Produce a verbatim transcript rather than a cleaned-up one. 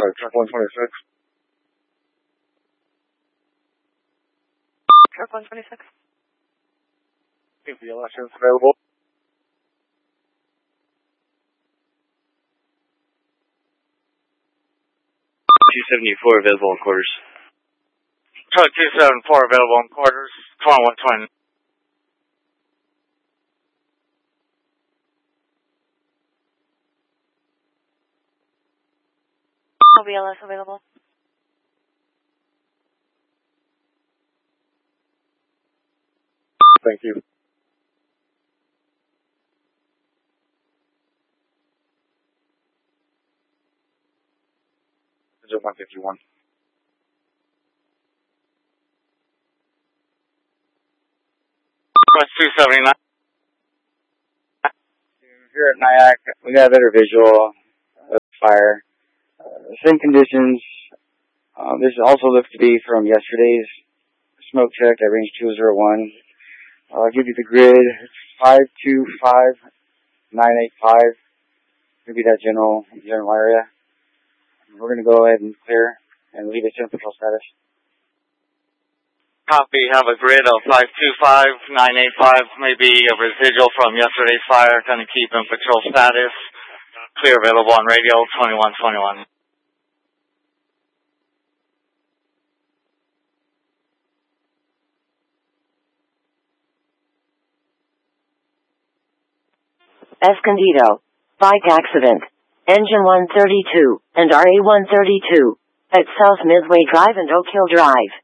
Uh, truck one twenty-six. Truck one twenty-six. If the election's available. two seventy-four available in quarters. Truck two seventy-four available in quarters. twenty-one twenty. O B L S available. Thank you. one fifty-one. West two seventy-nine. Here at Nyack, we got a better visual of the fire. Uh, same conditions. Um, this also looks to be from yesterday's smoke check at range two oh one. I'll give you the grid. five two five nine eight five. Maybe that general general area. We're going to go ahead and clear and leave it in patrol status. Copy. Have a grid of five two five nine eight five. Maybe a residual from yesterday's fire. Going to keep in patrol status. Clear available on radio twenty-one twenty-one. Escondido. Bike accident. Engine one thirty-two and R A one thirty-two at South Midway Drive and Oak Hill Drive.